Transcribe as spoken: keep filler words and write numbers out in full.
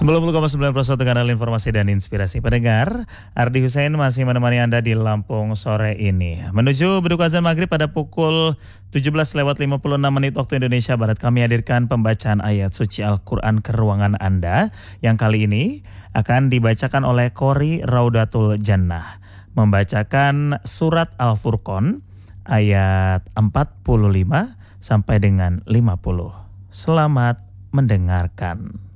sembilan puluh koma sembilan satu kanal informasi dan inspirasi pendengar. Ardi Hussein masih menemani Anda di Lampung sore ini. Menuju beduk azan maghrib pada pukul tujuh belas lewat lima puluh enam menit waktu Indonesia Barat, kami hadirkan pembacaan ayat suci Al-Quran ke ruangan Anda, yang kali ini akan dibacakan oleh Qori Raudatul Jannah, membacakan surat Al-Furqan ayat empat puluh lima sampai dengan lima puluh. Selamat mendengarkan.